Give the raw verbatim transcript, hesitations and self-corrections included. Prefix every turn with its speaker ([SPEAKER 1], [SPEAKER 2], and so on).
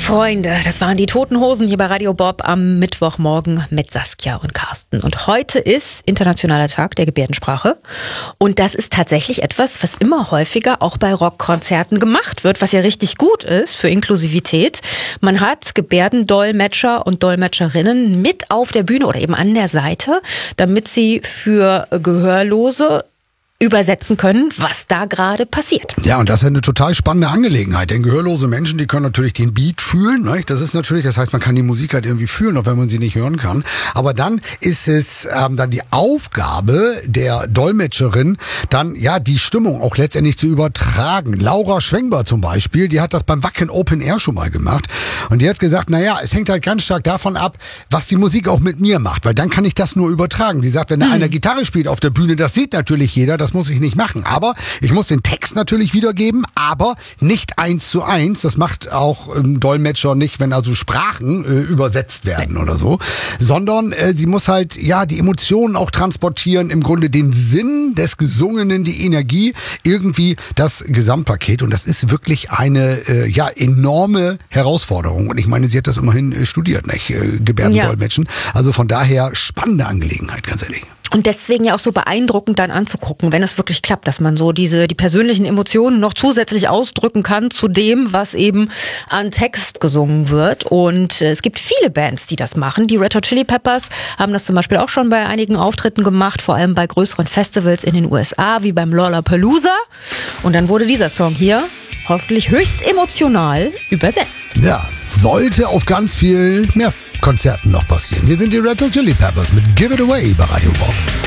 [SPEAKER 1] Freunde, das waren die Toten Hosen hier bei Radio Bob am Mittwochmorgen mit Saskia und Carsten. Und heute ist Internationaler Tag der Gebärdensprache. Und das ist tatsächlich etwas, was immer häufiger auch bei Rockkonzerten gemacht wird, was ja richtig gut ist für Inklusivität. Man hat Gebärdendolmetscher und Dolmetscherinnen mit auf der Bühne oder eben an der Seite, damit sie für Gehörlose übersetzen können, was da gerade passiert.
[SPEAKER 2] Ja, und das ist eine total spannende Angelegenheit, denn gehörlose Menschen, die können natürlich den Beat fühlen, ne? Das ist natürlich, das heißt, man kann die Musik halt irgendwie fühlen, auch wenn man sie nicht hören kann. Aber dann ist es ähm, dann die Aufgabe der Dolmetscherin, dann ja die Stimmung auch letztendlich zu übertragen. Laura Schwengber zum Beispiel, die hat das beim Wacken Open Air schon mal gemacht und die hat gesagt, naja, es hängt halt ganz stark davon ab, was die Musik auch mit mir macht, weil dann kann ich das nur übertragen. Sie sagt, wenn da hm. einer Gitarre spielt auf der Bühne, das sieht natürlich jeder, das muss ich nicht machen. Aber ich muss den Text natürlich wiedergeben, aber nicht eins zu eins. Das macht auch ähm, Dolmetscher nicht, wenn also Sprachen äh, übersetzt werden oder so, sondern äh, sie muss halt ja die Emotionen auch transportieren, im Grunde den Sinn des Gesungenen, die Energie, irgendwie das Gesamtpaket. Und das ist wirklich eine äh, ja enorme Herausforderung. Und ich meine, sie hat das immerhin äh, studiert, nicht? Äh, Gebärdendolmetschen. Ja. Also von daher spannende Angelegenheit, ganz ehrlich.
[SPEAKER 1] Und deswegen ja auch so beeindruckend dann anzugucken, wenn es wirklich klappt, dass man so diese die persönlichen Emotionen noch zusätzlich ausdrücken kann zu dem, was eben an Text gesungen wird. Und es gibt viele Bands, die das machen. Die Red Hot Chili Peppers haben das zum Beispiel auch schon bei einigen Auftritten gemacht, vor allem bei größeren Festivals in den U S A, wie beim Lollapalooza. Und dann wurde dieser Song hier hoffentlich höchst emotional übersetzt.
[SPEAKER 2] Ja, sollte auf ganz viel mehr Konzerten noch passieren. Hier sind die Red Hot Chili Peppers mit Give It Away bei Radio Bob.